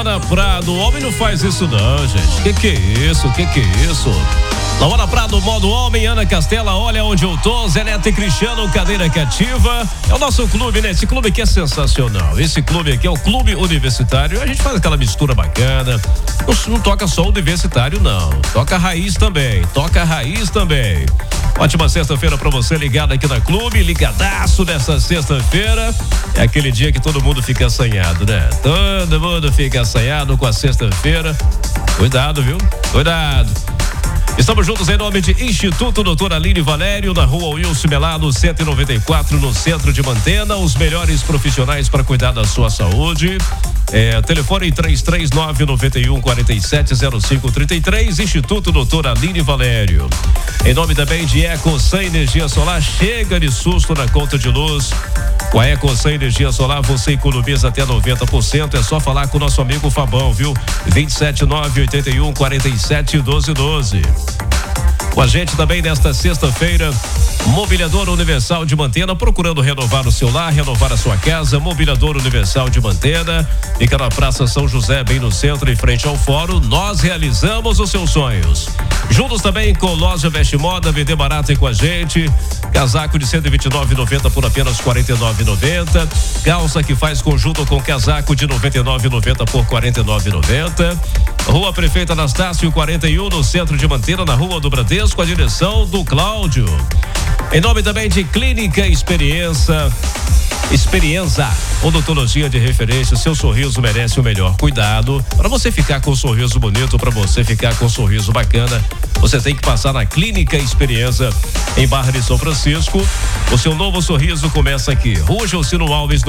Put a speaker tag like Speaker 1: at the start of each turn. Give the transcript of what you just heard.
Speaker 1: Laura Prado, o homem não faz isso não, gente. Que é isso? Que é isso? Laura Prado, modo homem, Ana Castela, olha onde eu tô, Zé Neto e Cristiano, cadeira cativa. É o nosso clube, né? Esse clube aqui é sensacional. Esse clube aqui é o clube universitário. A gente faz aquela mistura bacana. Não toca só universitário, não. Toca raiz também. Ótima sexta-feira pra você ligado aqui na clube, ligadaço nessa sexta-feira. É aquele dia que todo mundo fica assanhado, né? Todo mundo fica assanhado com a sexta-feira. Cuidado, viu? Cuidado. Estamos juntos em nome de Instituto Doutor Aline Valério, na rua Wilson Melado, 194, no centro de Mantena. Os melhores profissionais para cuidar da sua saúde. Telefone 33991470533, Instituto Doutor Aline Valério. Em nome também de EcoSan Energia Solar, chega de susto na conta de luz. Com a EcoSan Energia Solar você economiza até 90%. É só falar com o nosso amigo Fabão, viu? 27981471212. Com a gente também nesta sexta-feira, Mobiliador Universal de Mantena, procurando renovar o seu lar, renovar a sua casa. Mobiliador Universal de Mantena, fica na Praça São José, bem no centro, em frente ao fórum. Nós realizamos os seus sonhos. Juntos também com Loja Veste Moda, vender barato aí com a gente. Casaco de R$129,90 por apenas R$49,90. Calça que faz conjunto com casaco de R$99,90 por R$49,90. Rua Prefeita Anastácio 41, no centro de Mantena, na Rua do Bradesco, a direção do Cláudio. Em nome também de Clínica Experiência, odontologia de referência. Seu sorriso merece o melhor cuidado. Para você ficar com um sorriso bonito, para você ficar com um sorriso bacana, você tem que passar na Clínica Experiência, em Barra de São Francisco. O seu novo sorriso começa aqui. Rua Josino Alves,